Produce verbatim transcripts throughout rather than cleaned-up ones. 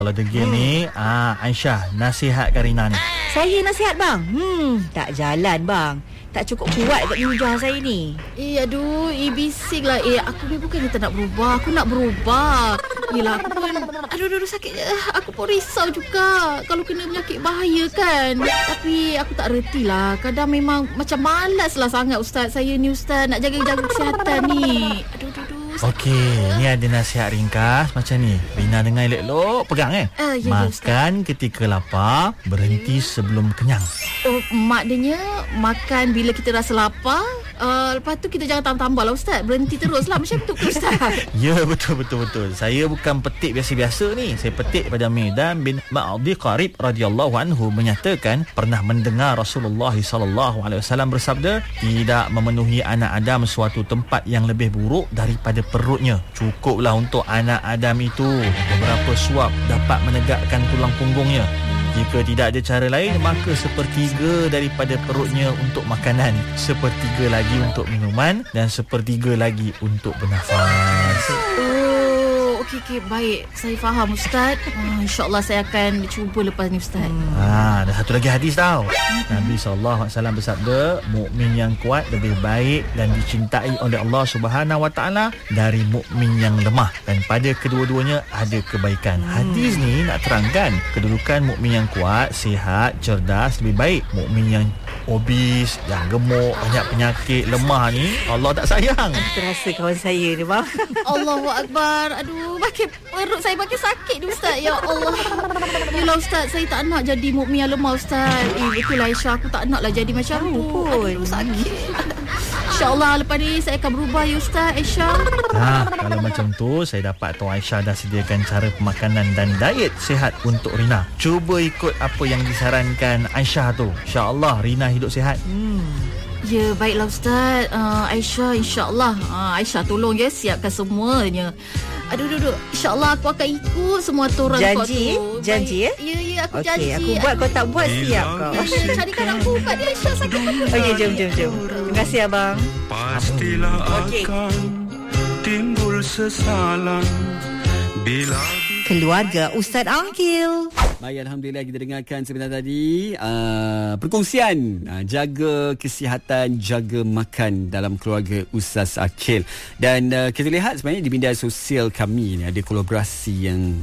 Kalau degil hmm. ni, ah, Aisyah, nasihatkan Rina ni. Saya nasihat bang? Hmm, tak jalan bang. Tak cukup kuat kat lidah saya ni. Eh, aduh, eh, bising lah. Eh, aku ni bukan kita nak berubah. Aku nak berubah. Yelah, aku pun, aduh, aduh, sakit. Aku pun risau juga kalau kena penyakit bahaya kan. Tapi aku tak reti lah. Kadang memang macam malas lah sangat Ustaz. Saya ni Ustaz, nak jaga-jaga kesihatan ni. Aduh, aduh, aduh. Okey, ni ada nasihat ringkas macam ni. Rina dengar elok-elok, pegang eh. Uh, ya, Makan ya, ketika lapar, berhenti sebelum kenyang. Oh, maknanya makan bila kita rasa lapar. Uh, lepas tu kita jangan tambah-tambah lah Ustaz. Berhenti terus lah. Macam tu ke Ustaz? Ya, betul-betul-betul. Saya bukan petik biasa-biasa ni. Saya petik pada Miqdam bin Ma'adi Qarib radhiyallahu anhu menyatakan pernah mendengar Rasulullah sallallahu alaihi wasallam bersabda, tidak memenuhi anak Adam suatu tempat yang lebih buruk daripada perutnya. Cukuplah untuk anak Adam itu beberapa suap dapat menegakkan tulang punggungnya. Jika tidak ada cara lain, maka sepertiga daripada perutnya untuk makanan, sepertiga lagi untuk minuman dan sepertiga lagi untuk bernafas. Oh, okey, okey, baik. Saya faham Ustaz. uh, InsyaAllah saya akan cuba lepas ni Ustaz. hmm. Ah, ada satu lagi hadis tau. Nabi sallallahu alaihi wasallam bersabda, mukmin yang kuat lebih baik dan dicintai oleh Allah Subhanahu Wa Taala dari mukmin yang lemah, dan pada kedua-duanya ada kebaikan. hmm. Hadis ni nak terangkan kedudukan mukmin yang kuat, sihat, cerdas lebih baik. Mukmin yang obes, yang gemuk, banyak penyakit, lemah ni Allah tak sayang. Terasa kawan saya ni bang. Allahu Akbar. Aduh, makin perut saya makin sakit ni Ustaz. Ya Allah. Yelah Ustaz, saya tak nak jadi mukmin yang lemah Ustaz. Eh, betul lah Aisyah, aku tak nak lah jadi macam tu. Aduh, sakit. InsyaAllah lepas ni saya akan berubah ya Ustaz Aisyah. Ha, kalau macam tu, saya dapat tahu Aisyah dah sediakan cara pemakanan dan diet sihat untuk Rina. Cuba ikut apa yang disarankan Aisyah tu. InsyaAllah Rina hidup sihat. Hmm. Ya, baiklah Ustaz. uh, Aisyah, insyaAllah. uh, Aisyah tolong ya, siapkan semuanya. Aduh, aduh, aduh. InsyaAllah aku akan ikut semua aturan kau tu. Janji? Janji ya? Ya, ya, aku okay, janji. Aku buat, kau tak buat, siap kau. Carikan aku kat dia, Aisyah, sakit perut. Okey, jom, jom, jom. Terima kasih abang. Pastilah okay. akan timbul sesalan bila Keluarga Ustaz Aqil. Baik, Alhamdulillah kita dengarkan sebentar tadi uh, perkongsian uh, jaga kesihatan, jaga makan dalam keluarga Ustaz Aqil. Dan uh, kita lihat sebenarnya di media sosial kami ni ada kolaborasi yang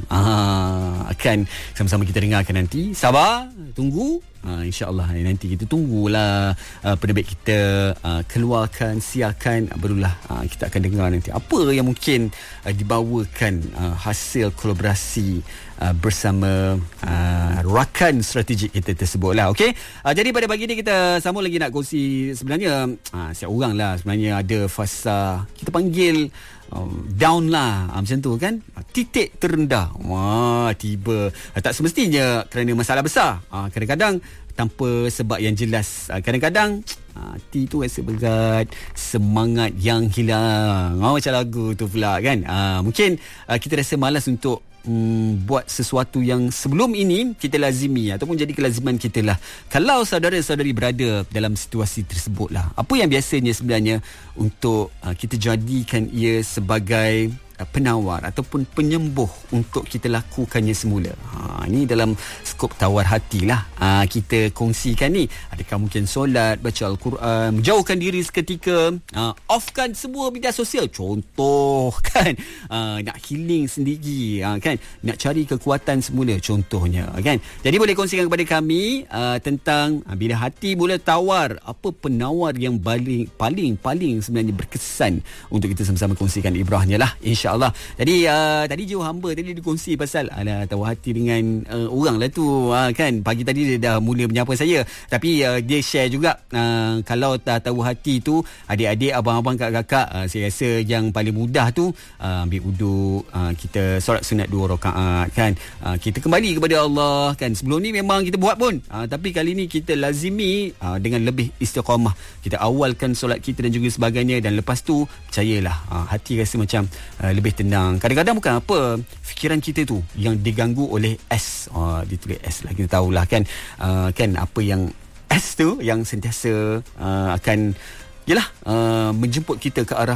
uh, akan sama-sama kita dengarkan nanti. Sabar, tunggu. Uh, InsyaAllah nanti kita tunggulah uh, penerbit kita uh, keluarkan, siarkan, barulah uh, kita akan dengar nanti apa yang mungkin uh, dibawakan uh, hasil kolaborasi uh, bersama uh, rakan strategik kita tersebut lah. Okay? Uh, jadi pada pagi ni kita sama lagi nak kongsi sebenarnya uh, setiap orang lah sebenarnya ada fasa kita panggil Um, down lah, uh, macam tu kan, uh, titik terendah. Wah, tiba uh, tak semestinya kerana masalah besar, uh, kadang-kadang tanpa sebab yang jelas. uh, Kadang-kadang uh, hati tu rasa berat, semangat yang hilang. oh, Macam lagu tu pula kan. uh, Mungkin uh, kita rasa malas untuk Hmm, buat sesuatu yang sebelum ini kita lazimi ataupun jadi kelaziman kita lah. Kalau saudara-saudari berada dalam situasi tersebut lah, apa yang biasanya sebenarnya untuk uh, kita jadikan ia sebagai uh, penawar ataupun penyembuh untuk kita lakukannya semula. Ha, ini dalam skop tawar hati lah, ha, kita kongsikan ni. Adakah mungkin solat, baca Al-Quran, menjauhkan diri seketika, ha, offkan semua media sosial, contoh kan, ha, nak healing sendiri, ha, kan, nak cari kekuatan semula, contohnya kan. Jadi boleh kongsikan kepada kami uh, tentang uh, bila hati mula tawar, apa penawar yang paling paling paling sebenarnya berkesan untuk kita sama-sama kongsikan ibrahnya lah, insya-Allah. Jadi uh, tadi jauh hamba tadi dikongsi pasal ala tawar hati dengan uh, orang lah tu, uh, kan. Pagi tadi dia dah mula menyapa saya, tapi uh, dia share juga uh, kalau tak tahu hati tu, adik-adik, abang-abang, kakak-kakak, uh, saya rasa yang paling mudah tu uh, ambil wuduk, uh, kita solat sunat dua rakaat kan, uh, kita kembali kepada Allah kan. Sebelum ni memang kita buat pun, uh, tapi kali ni kita lazimi uh, dengan lebih istiqamah, kita awalkan solat kita dan juga sebagainya, dan lepas tu percayalah uh, hati rasa macam uh, lebih tenang. Kadang-kadang bukan apa, fikiran kita tu yang diganggu oleh S, uh, ditulis S lah, kita tahulah kan, uh, kan apa yang S tu yang sentiasa uh, akan yalah uh, menjemput kita ke arah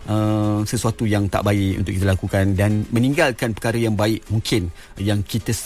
uh, sesuatu yang tak baik untuk kita lakukan dan meninggalkan perkara yang baik mungkin yang kita